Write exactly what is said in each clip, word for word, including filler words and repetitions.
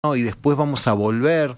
y después vamos a volver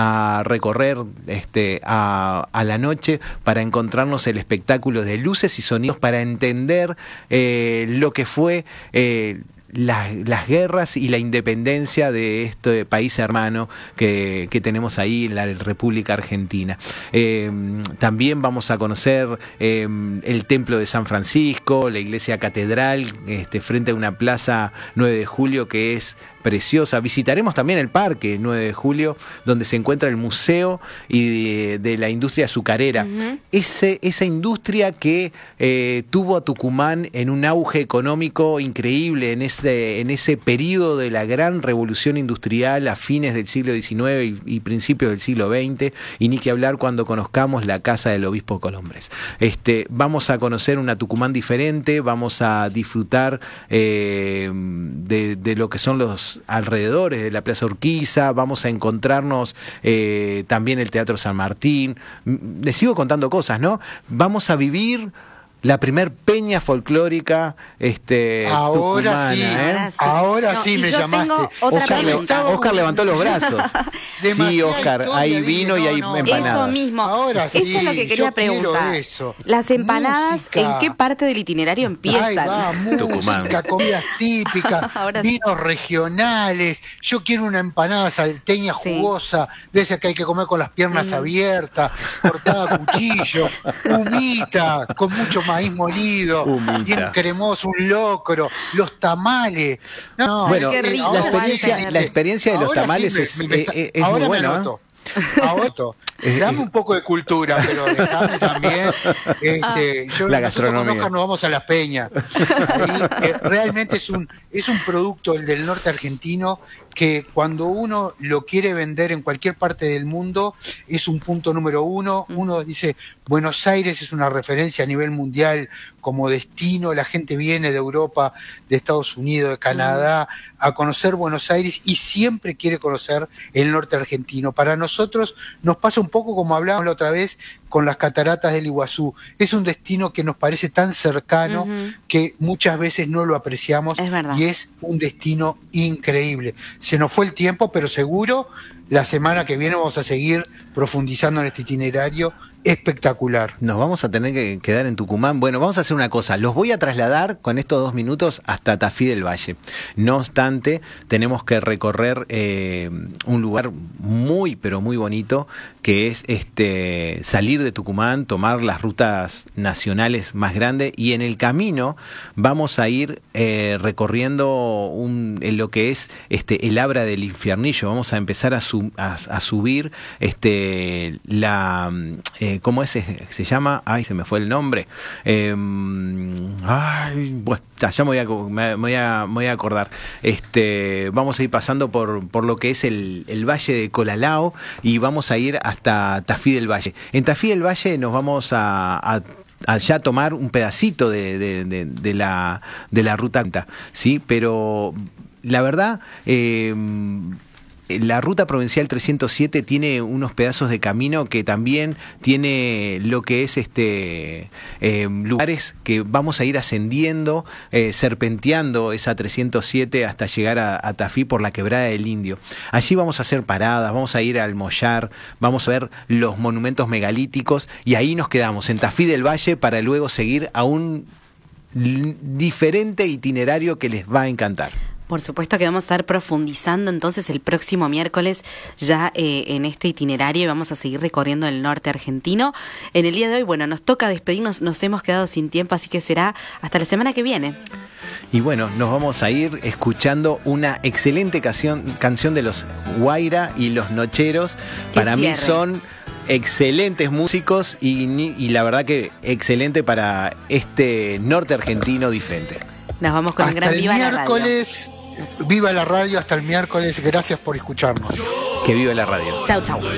a recorrer este, a, a la noche para encontrarnos el espectáculo de luces y sonidos para entender eh, lo que fue eh, las, las guerras y la independencia de este país hermano que, que tenemos ahí, la República Argentina. Eh, también vamos a conocer eh, el Templo de San Francisco, la Iglesia Catedral, este, frente a una plaza nueve de julio que es preciosa. Visitaremos también el Parque nueve de julio, donde se encuentra el Museo y de, de la Industria Azucarera. Uh-huh. Ese, esa industria que eh, tuvo a Tucumán en un auge económico increíble en ese, en ese periodo de la gran revolución industrial a fines del siglo diecinueve y, y principios del siglo veinte, y ni que hablar cuando conozcamos la casa del obispo Colombres. Este, vamos a conocer una Tucumán diferente, vamos a disfrutar eh, de, de lo que son los alrededores de la Plaza Urquiza, vamos a encontrarnos eh, también el Teatro San Martín. Les sigo contando cosas, ¿no? Vamos a vivir la primer peña folclórica este, ahora tucumana, sí, ¿eh? ahora no, sí me llamaste. Oscar, le, Oscar levantó los brazos. Sí, Oscar, hay vino dije, y hay no, no, empanadas. Eso mismo. Ahora sí, eso es lo que quería yo preguntar. eso. Las empanadas, Música. ¿en qué parte del itinerario empiezan? Ahí va, música, Tucumán. comidas típicas, vinos sí. regionales. Yo quiero una empanada salteña jugosa, sí. de esas que hay que comer con las piernas mm. abiertas, cortada a cuchillo, humita, con mucho maíz molido, humita. Bien cremoso, un locro, los tamales. No, bueno, qué rico, la, experiencia, la experiencia de los ahora tamales sí me, es, me, me, es, es ahora muy buena. Me anoto. Ahora, dame un poco de cultura, pero dejame también. Este, yo, la gastronomía. Nosotros nos vamos a las peñas. Ahí, eh, realmente es un, es un producto, el del norte argentino, que cuando uno lo quiere vender en cualquier parte del mundo, es un punto número uno. Uno dice, Buenos Aires es una referencia a nivel mundial como destino. La gente viene de Europa, de Estados Unidos, de Canadá, a conocer Buenos Aires y siempre quiere conocer el norte argentino. Para nosotros nos pasa un poco como hablábamos la otra vez con las cataratas del Iguazú. Es un destino que nos parece tan cercano uh-huh. que muchas veces no lo apreciamos, es verdad. Y es un destino increíble. Se nos fue el tiempo, pero seguro la semana que viene vamos a seguir profundizando en este itinerario espectacular. Nos vamos a tener que quedar en Tucumán. Bueno, vamos a hacer una cosa. Los voy a trasladar con estos dos minutos hasta Tafí del Valle. No obstante, tenemos que recorrer eh, un lugar muy, pero muy bonito, que es este salir de Tucumán, tomar las rutas nacionales más grandes, y en el camino vamos a ir eh, recorriendo un, en lo que es este el Abra del Infiernillo. Vamos a empezar a, su, a, a subir este la eh, ¿cómo es? Se llama, ay, se me fue el nombre. Eh, ay, bueno, ya, ya me, voy a, me, voy a, me voy a acordar. Este, vamos a ir pasando por, por lo que es el, el Valle de Colalao y vamos a ir hasta Tafí del Valle. En Tafí del Valle nos vamos a, a allá tomar un pedacito de, de, de, de la de la ruta, ¿sí? Pero la verdad, eh, la ruta provincial trescientos siete tiene unos pedazos de camino que también tiene lo que es este eh, lugares que vamos a ir ascendiendo, eh, serpenteando esa trescientos siete hasta llegar a, a Tafí por la Quebrada del Indio. Allí vamos a hacer paradas, vamos a ir al Mollar, vamos a ver los monumentos megalíticos y ahí nos quedamos en Tafí del Valle para luego seguir a un diferente itinerario que les va a encantar. Por supuesto que vamos a estar profundizando entonces el próximo miércoles ya eh, en este itinerario y vamos a seguir recorriendo el norte argentino. En el día de hoy, bueno, nos toca despedirnos, nos hemos quedado sin tiempo, así que será hasta la semana que viene. Y bueno, nos vamos a ir escuchando una excelente canción, canción de los Guaira y los Nocheros. Que para cierre. mí son excelentes músicos y, y la verdad que excelente para este norte argentino diferente. Nos vamos con hasta un gran el Viva miércoles, la Radio. Viva la radio, hasta el miércoles, gracias por escucharnos. Que viva la radio. Chau, chau.